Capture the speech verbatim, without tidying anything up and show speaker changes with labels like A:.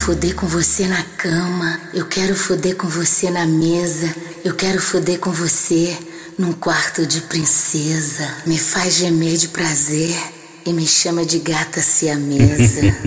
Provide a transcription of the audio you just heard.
A: foder com você na cama, eu quero foder com você na mesa, eu quero foder com você num quarto de princesa. Me faz gemer de prazer e me chama de gata siamesa.